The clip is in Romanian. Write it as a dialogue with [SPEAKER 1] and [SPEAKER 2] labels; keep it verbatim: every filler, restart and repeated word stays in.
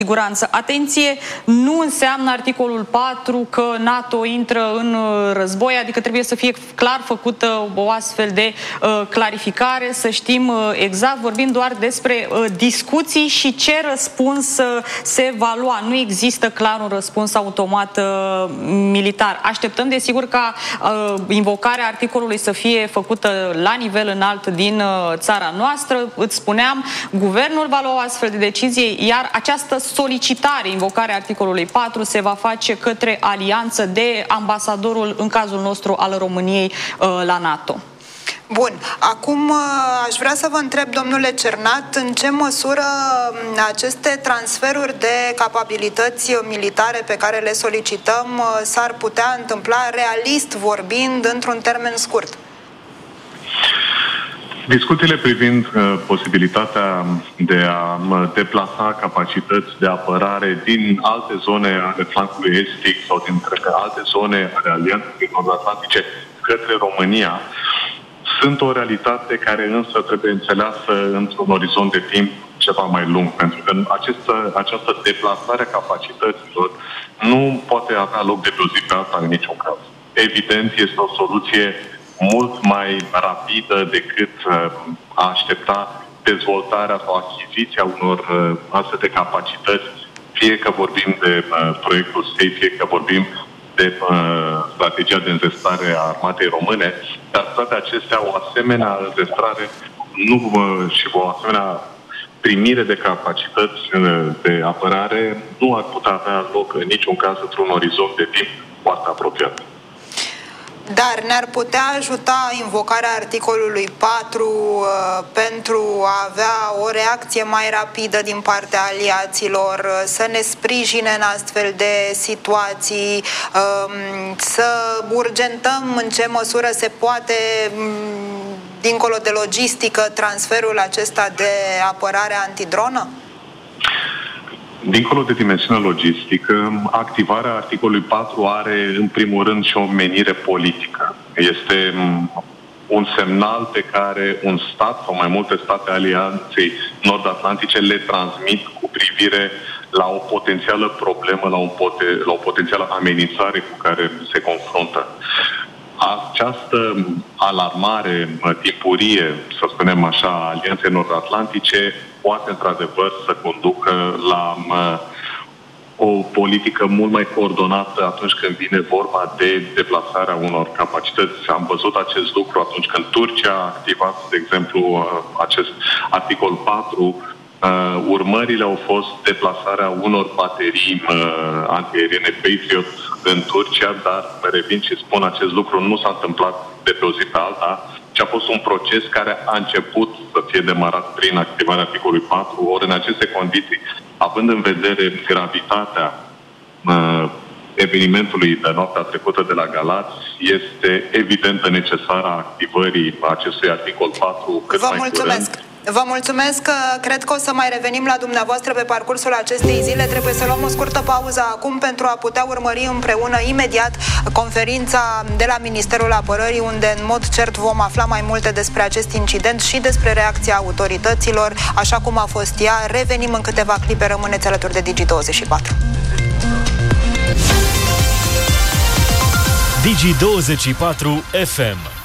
[SPEAKER 1] siguranță. Atenție, nu înseamnă articolul patru că NATO intră în război, adică trebuie să fie clar făcută o astfel de uh, clarificare, să știm uh, exact, vorbim doar despre uh, discuții și ce răspuns uh, se va lua. Nu există clar un răspuns automat uh, militar. Așteptăm, desigur, ca uh, invocarea articolului să fie făcută la nivel înalt din uh, țara noastră. Îți spuneam, guvernul va lua o astfel de decizie, iar această solicitare, invocarea articolului patru, se va face către alianță de ambasadorul, în cazul nostru, al României la NATO.
[SPEAKER 2] Bun. Acum aș vrea să vă întreb, domnule Cernat, în ce măsură aceste transferuri de capabilități militare pe care le solicităm s-ar putea întâmpla, realist vorbind, într-un termen scurt?
[SPEAKER 3] Discuțiile privind uh, posibilitatea de a uh, deplasa capacități de apărare din alte zone ale flancului estic sau din alte zone ale Alianței Nord-Atlantice către România sunt o realitate care însă trebuie înțeleasă într-un orizont de timp ceva mai lung, pentru că această, această deplasare a capacităților nu poate avea loc de pe o zi pe alta în niciun caz. Evident, este o soluție mult mai rapidă decât a aștepta dezvoltarea sau achiziția unor astfel de capacități, fie că vorbim de proiectul S T E I, fie că vorbim de strategia de înzestrare a armatei române, dar toate acestea, o asemenea înzestrare nu, și o asemenea primire de capacități de apărare nu ar putea avea loc în niciun caz într-un orizont de timp foarte apropiat.
[SPEAKER 2] Dar ne-ar putea ajuta invocarea articolului patru uh, pentru a avea o reacție mai rapidă din partea aliaților, uh, să ne sprijine în astfel de situații, uh, să urgentăm în ce măsură se poate, um, dincolo de logistică, transferul acesta de apărare antidronă?
[SPEAKER 3] Dincolo de dimensiunea logistică, activarea articolului patru are, în primul rând, și o menire politică. Este un semnal pe care un stat sau mai multe state Alianței Nord-Atlantice le transmit cu privire la o potențială problemă, la, un poten- la o potențială amenințare cu care se confruntă. Această alarmare timpurie, să spunem așa, a Alianței Nord-Atlantice poate, într-adevăr, să conducă la uh, o politică mult mai coordonată atunci când vine vorba de deplasarea unor capacități. Am văzut acest lucru atunci când Turcia a activat, de exemplu, uh, acest articol patru. Uh, urmările au fost deplasarea unor baterii uh, antiaeriene Patriot în Turcia, dar revin și spun, acest lucru nu s-a întâmplat de pe o zi pe alta, ci a fost un proces care a început să fie demarat prin activarea articolului patru. Ori în aceste condiții, având în vedere gravitatea uh, evenimentului de noaptea trecută de la Galați, este evidentă necesară activării acestui articol patru cât
[SPEAKER 2] Vă
[SPEAKER 3] mai
[SPEAKER 2] mulțumesc.
[SPEAKER 3] curând.
[SPEAKER 2] Vă mulțumesc, cred că o să mai revenim la dumneavoastră pe parcursul acestei zile. Trebuie să luăm o scurtă pauză acum pentru a putea urmări împreună imediat conferința de la Ministerul Apărării, unde în mod cert vom afla mai multe despre acest incident și despre reacția autorităților, așa cum a fost ea. Revenim în câteva clipe, rămâneți alături de Digi douăzeci și patru.
[SPEAKER 4] Digi douăzeci și patru F M